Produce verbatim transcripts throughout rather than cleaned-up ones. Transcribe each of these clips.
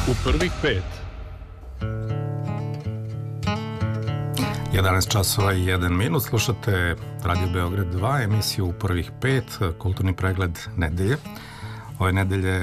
U prvih pet. jedanaest časova i jedan minut, slušate Radio Beograd dva, emisiju U prvih pet, kulturni pregled nedelje. Ove nedelje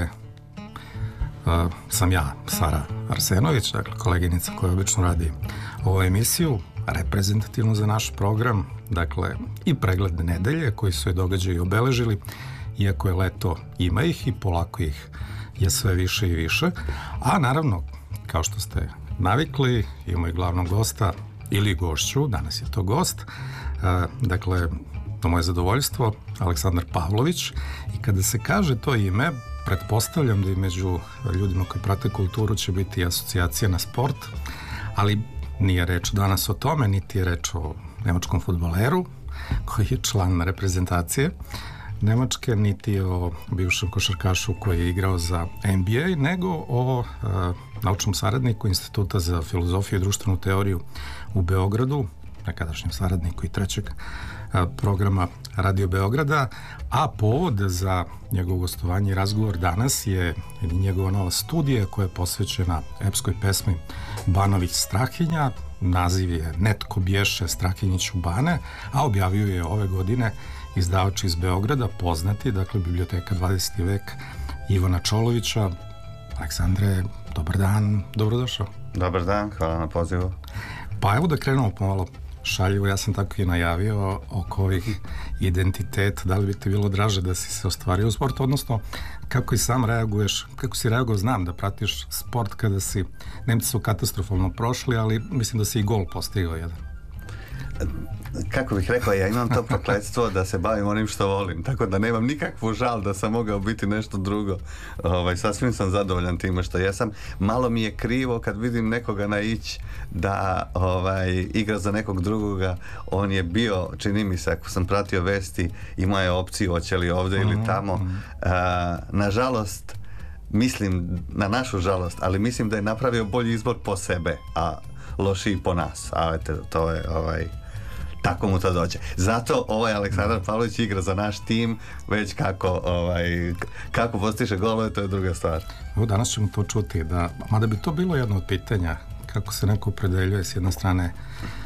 uh, sam ja, Sara Arsenović, dakle koleginica koja obično radi ovu emisiju, reprezentativno za naš program, dakle i pregled nedelje koji su je događaji obeležili, iako je leto, ima ih i polako ih je sve više i više, a naravno, kao što ste navikli, imamo i glavnog gosta ili gošću, danas je to gost, dakle, to moje zadovoljstvo, Aleksandar Pavlović, i kada se kaže to ime, pretpostavljam da i među ljudima koji prate kulturu će biti asocijacija na sport, ali nije reč danas o tome, niti je reč o nemačkom fudbaleru, koji je član reprezentacije Nemačke, niti o bivšem košarkašu koji je igrao za N B A, nego o e, naučnom saradniku Instituta za filozofiju i društvenu teoriju u Beogradu, nekadašnjem saradniku i trećeg e, programa Radio Beograda, a povod za njegovo gostovanje i razgovor danas je njegova nova studija koja je posvećena epskoj pesmi Banović Strahinja. Naziv je Netko bješe Strahinjić u Bane, a objavio je ove godine izdavač iz Beograda, poznati, dakle, Biblioteka dvadeseti vek Ivana Čolovića. Aleksandre, dobar dan, dobrodošao. Dobar dan, hvala na pozivu. Pa evo da krenemo pomalo šaljivo, ja sam tako i najavio oko ovih identiteta, da li bi ti bilo draže da si se ostvario u sportu, odnosno kako i sam reaguješ, kako si reagovao, znam da pratiš sport kada si, Nemci su katastrofalno prošli, ali mislim da si i gol postigao jedan. Kako bih rekao, ja imam to prokletstvo da se bavim onim što volim, tako da nemam nikakvu žal da sam mogao biti nešto drugo. Ovaj, sasvim sam zadovoljan time što jesam. Malo mi je krivo kad vidim nekoga naići da ovaj, igra za nekog drugoga. On je bio, čini mi se, ako sam pratio vesti, imao je opciju hoće li ovdje ili tamo. A, nažalost, mislim, na našu žalost, ali mislim da je napravio bolji izbor po sebe, a lošiji po nas. A eto, to je ovaj... tako mu to dođe. Zato ovaj Aleksandar Pavlović igra za naš tim, već kako ovaj, kako postiže golove, to je druga stvar. Evo, danas ćemo to čuti, da, mada bi to bilo jedno od pitanja, kako se neko opredeljuje s jedne strane, e,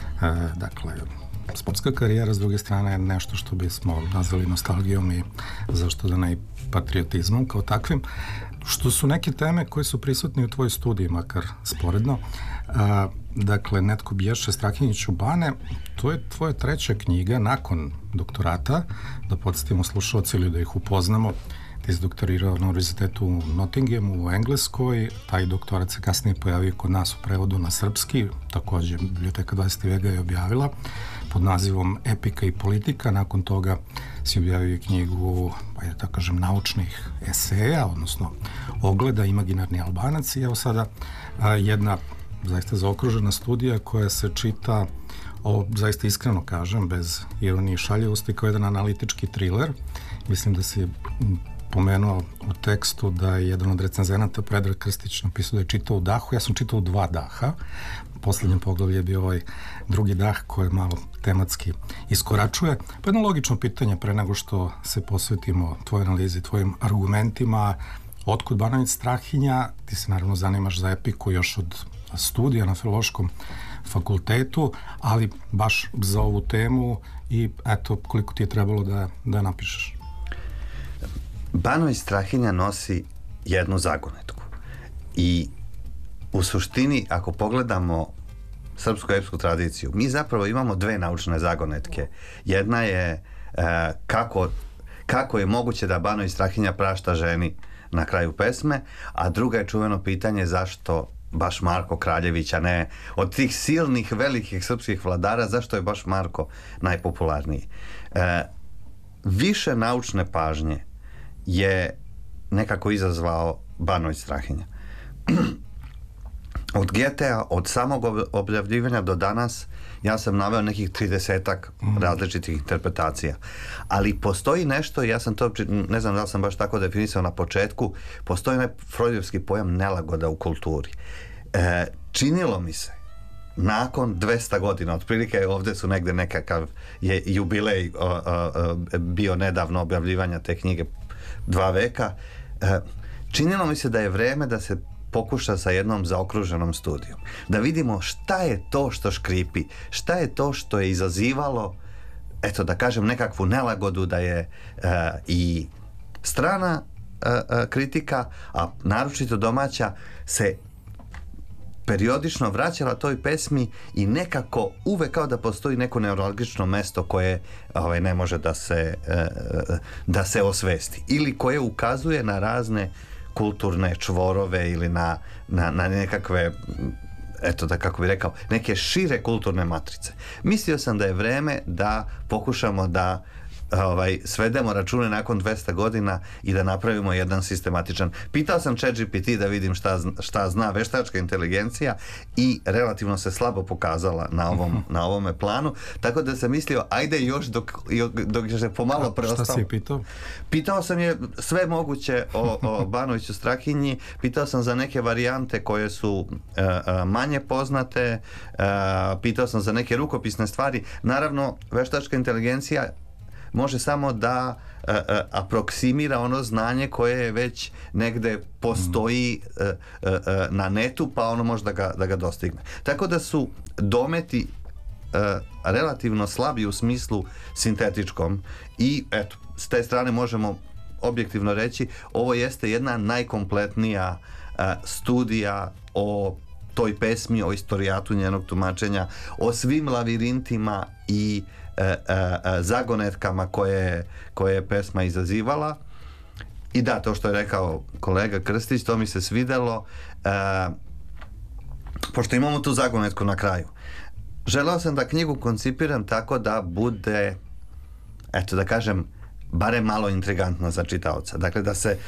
dakle, sportska karijera, s druge strane nešto što bismo nazvali nostalgijom i zašto da ne i patriotizmom kao takvim, što su neke teme koje su prisutne u tvojoj studiji, makar sporedno. A, dakle, Netko bješe Strahinjić u Bane, to je tvoja treća knjiga nakon doktorata, da podsjetimo slušalci ili da ih upoznamo. Ti si doktorirao na univerzitetu u Nottinghamu u Engleskoj, taj doktorat se kasnije pojavio kod nas u prevodu na srpski, također Biblioteka dvadeseti vek ga je objavila pod nazivom Epika i politika. Nakon toga si objavio knjigu, pa ja tako kažem, naučnih eseja, odnosno ogleda Imaginarni Albanac, i evo sada a, jedna zaista zaokružena studija koja se čita, ovo zaista iskreno kažem, bez ironije i šaljivosti, kao jedan analitički thriller. Mislim da si pomenuo u tekstu da je jedan od recenzenata, Predrag Krstić, napisao da je čitao u dahu. Ja sam čitao u dva daha. Poslednjem poglavlju je bio ovaj drugi dah koji malo tematski iskoračuje. Pa jedno logično pitanje pre nego što se posvetimo tvojoj analizi, tvojim argumentima. Otkud Banović Strahinja? Ti se naravno zanimaš za epiku još od studija na Filološkom fakultetu, ali baš za ovu temu i eto koliko ti je trebalo da, da napišeš. Banović Strahinja nosi jednu zagonetku i u suštini, ako pogledamo srpsku epsku tradiciju, mi zapravo imamo dve naučne zagonetke. Jedna je e, kako, kako je moguće da Banović Strahinja prašta ženi na kraju pesme, a druga je čuveno pitanje zašto baš Marko Kraljević, a ne od tih silnih velikih srpskih vladara, zašto je baš Marko najpopularniji. E, više naučne pažnje je nekako izazvao Banović Strahinja. Od Getea, od samog objavljivanja do danas, ja sam naveo nekih tridesetak mm. različitih interpretacija. Ali postoji nešto, ja sam to, ne znam da li sam baš tako definisao na početku, postoji onaj freudovski pojam nelagoda u kulturi. E, činilo mi se, nakon dvesta godina, otprilike ovdje su negde nekakav je jubilej o, o, o, bio nedavno objavljivanja te knjige, dva veka, e, činilo mi se da je vreme da se pokuša sa jednom zaokruženom studijom. Da vidimo šta je to što škripi, šta je to što je izazivalo, eto da kažem, nekakvu nelagodu, da je uh, i strana uh, uh, kritika, a naročito domaća, se periodično vraćala toj pesmi i nekako uvek kao da postoji neko neuralgično mesto koje ovaj, ne može da se, uh, da se osvesti. Ili koje ukazuje na razne kulturne čvorove ili na, na, na nekakve, eto da kako bi rekao, neke šire kulturne matrice. Mislio sam da je vreme da pokušamo da ovaj, svedemo račune nakon dvesta godina i da napravimo jedan sistematičan. Pitao sam ChatGPT da vidim šta, šta zna veštačka inteligencija i relativno se slabo pokazala na ovom, na ovome planu, tako da sam mislio ajde još dok, dok je se pomalo preostalo. Šta si pitao? Pitao sam je sve moguće o, o Banoviću Strahinji, pitao sam za neke varijante koje su uh, uh, manje poznate, uh, pitao sam za neke rukopisne stvari. Naravno, veštačka inteligencija može samo da uh, uh, aproksimira ono znanje koje je već negde postoji uh, uh, uh, na netu, pa ono može da ga, da ga dostigne. Tako da su dometi uh, relativno slabi u smislu sintetičkom i eto, s te strane možemo objektivno reći, ovo jeste jedna najkompletnija uh, studija o toj pesmi, o istorijatu njenog tumačenja, o svim lavirintima i E, e, e, zagonetkama koje, koje je pesma izazivala. I da, to što je rekao kolega Krstić, to mi se svidelo, e, pošto imamo tu zagonetku na kraju. Želeo sam da knjigu koncipiram tako da bude, eto da kažem, barem malo intrigantna za čitaoca. Dakle, da se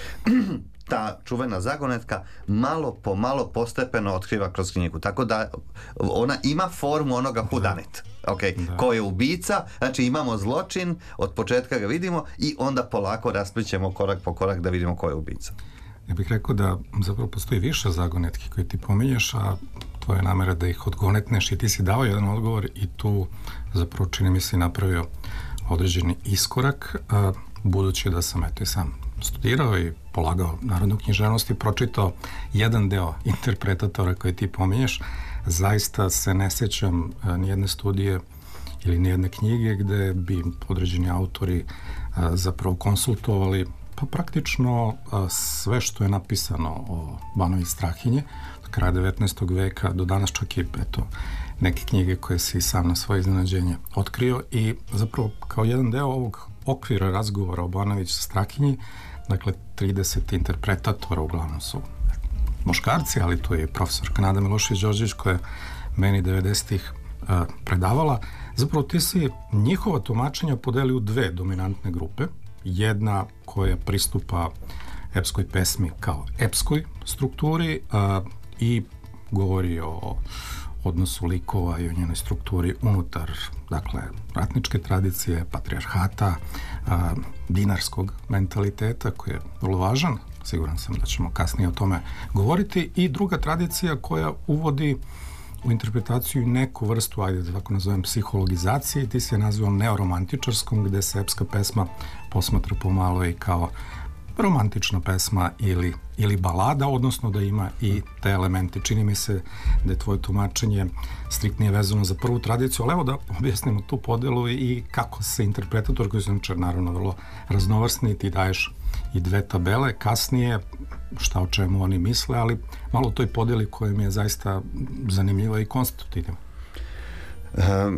ta čuvena zagonetka malo po malo postepeno otkriva kroz knjigu. Tako da ona ima formu onoga whodunit. Okay. Ko je ubica, znači imamo zločin, od početka ga vidimo i onda polako rasplićemo korak po korak da vidimo ko je ubica. Ja bih rekao da zapravo postoji više zagonetki koje ti pominješ, a to je namera da ih odgonetneš i ti si dao jedan odgovor i tu zapravo čini mi se napravio određeni iskorak, a, budući da sam eto i sam studirao i polagao narodnu književnost i pročitao jedan deo interpretatora koje ti pominješ, zaista se ne sjećam nijedne studije ili nijedne knjige gde bi određeni autori a, zapravo konsultovali pa praktično a, sve što je napisano o Banović Strahinji od kraja devetnaestog veka do danas, čak i eto, neke knjige koje si sam na svoje iznenađenje otkrio i zapravo kao jedan deo ovog okvira razgovora o Banović Strahinji, dakle trideset interpretatora, uglavnom su muškarci, ali tu je profesor Nada Milošević-Đorđević koja je meni devedesetih uh, predavala. Zapravo ti si njihova tumačenja podeli u dve dominantne grupe. Jedna koja pristupa epskoj pesmi kao epskoj strukturi uh, i govori o odnosu likova i o njenoj strukturi unutar, dakle, ratničke tradicije, patrijarhata, a, dinarskog mentaliteta koji je vrlo važan, siguran sam da ćemo kasnije o tome govoriti, i druga tradicija koja uvodi u interpretaciju neku vrstu, ajde da tako nazovem, psihologizacije, ti si je nazvao neoromantičarskom, gde se epska pesma posmatra pomalo i kao romantična pesma ili, ili balada, odnosno da ima i te elemente. Čini mi se da je tvoje tumačenje striktnije vezano za prvu tradiciju, ali evo da objasnimo tu podelu i kako se interpretator, koji su naravno vrlo raznovrsni, ti daješ i dve tabele, kasnije šta o čemu oni misle, ali malo o toj podeli koja mi je zaista zanimljiva i konstitutivna. Um,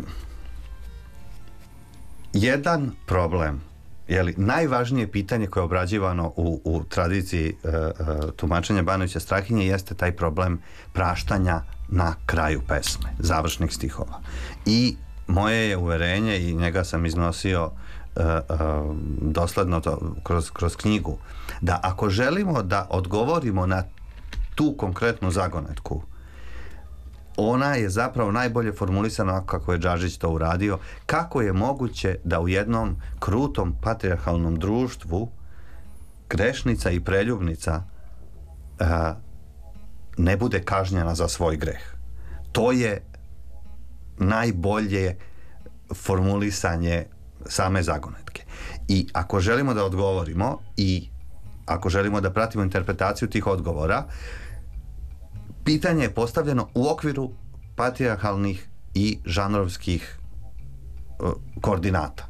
jedan problem, jeli, najvažnije pitanje koje je obrađivano u, u tradiciji uh, uh, tumačenja Banovića Strahinje jeste taj problem praštanja na kraju pesme, završnih stihova. I moje je uverenje, i njega sam iznosio uh, uh, dosledno to, kroz, kroz knjigu, da ako želimo da odgovorimo na tu konkretnu zagonetku, ona je zapravo najbolje formulisana kako je Džažić to uradio. Kako je moguće da u jednom krutom patrijarhalnom društvu grešnica i preljubnica uh, ne bude kažnjena za svoj greh? To je najbolje formulisanje same zagonetke. I ako želimo da odgovorimo i ako želimo da pratimo interpretaciju tih odgovora, pitanje je postavljeno u okviru patrijarhalnih i žanrovskih uh, koordinata.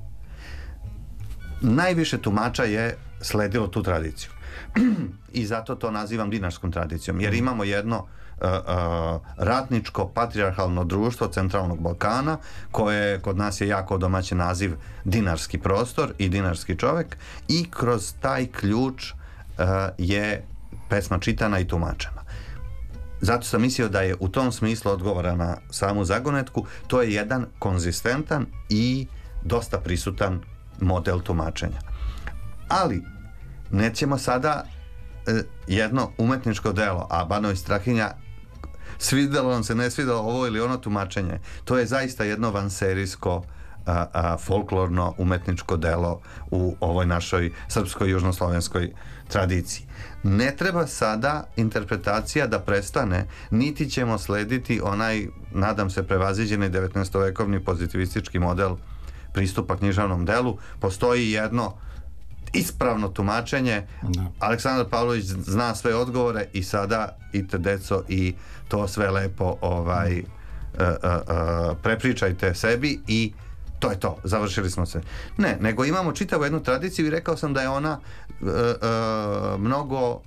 Najviše tumača je sledilo tu tradiciju. I zato to nazivam dinarskom tradicijom, jer imamo jedno uh, uh, ratničko patrijarhalno društvo Centralnog Balkana, koje kod nas je jako domaćin naziv dinarski prostor i dinarski čovek, i kroz taj ključ uh, je pesma čitana i tumačena. Zato sam mislio da je u tom smislu odgovora na samu zagonetku, to je jedan konzistentan i dosta prisutan model tumačenja. Ali nećemo sada e, jedno umetničko delo, a Banović Strahinja, svidelo nam se, ne svidelo ovo ili ono tumačenje, to je zaista jedno vanserijsko a, a, folklorno umetničko delo u ovoj našoj srpskoj južnoslovenskoj tradiciji. Ne treba sada interpretacija da prestane, niti ćemo slediti onaj, nadam se, prevaziđeni devetnaestovekovni pozitivistički model pristupa književnom delu. Postoji jedno ispravno tumačenje, da. Aleksandar Pavlović zna sve odgovore i sada idite deco i to sve lepo ovaj, uh, uh, uh, prepričajte sebi i to je to, završili smo se. Ne, nego imamo čitavu jednu tradiciju i rekao sam da je ona uh, uh, mnogo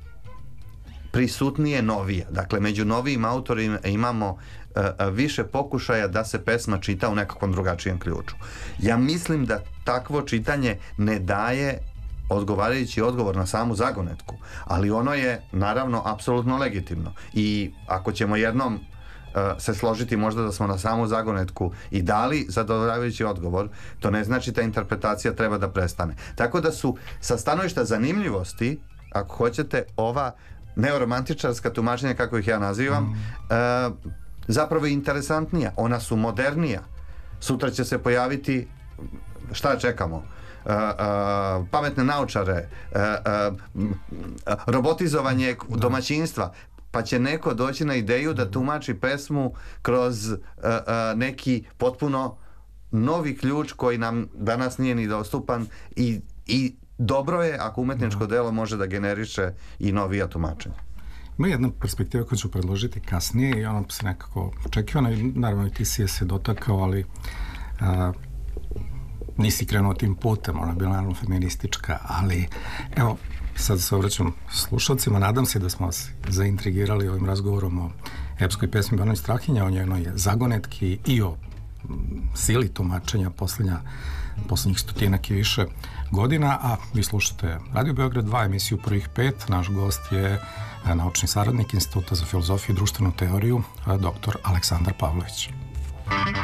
prisutnije novija. Dakle, među novijim autorima imamo uh, više pokušaja da se pesma čita u nekakvom drugačijem ključu. Ja mislim da takvo čitanje ne daje odgovarajući odgovor na samu zagonetku, ali ono je naravno apsolutno legitimno. I ako ćemo jednom uh, se složiti možda da smo na samu zagonetku i dali zadovoljavajući odgovor, to ne znači da interpretacija treba da prestane. Tako da su sa stanovišta zanimljivosti, ako hoćete, ova neoromantičarska tumačenja, kako ih ja nazivam, mm. uh, zapravo interesantnija. Ona su modernija. Sutra će se pojaviti, šta čekamo? Uh, uh, pametne naučare, uh, uh, robotizovanje domaćinstva, pa će neko doći na ideju da tumači pesmu kroz uh, uh, neki potpuno novi ključ koji nam danas nije ni dostupan i, i dobro je ako umetničko delo može da generiše i novija tumačenja. Ima jedna perspektiva koju ću predložiti kasnije i ona se nekako očekivana i naravno i ti si je se dotakao, ali a, nisi krenuo tim putem, ona je bila naravno feministička, ali evo, sad se obraćam slušalcima, nadam se da smo vas zaintrigirali ovim razgovorom o epskoj pesmi Banović Strahinja, o njenoj zagonetki i o sili tumačenja posljednja, posljednjih stotinak i više godina, a vi slušate Radio Beograd dva, emisiju Prvih pet. Naš gost je naučni saradnik Instituta za filozofiju i društvenu teoriju, doktor Aleksandar Pavlović.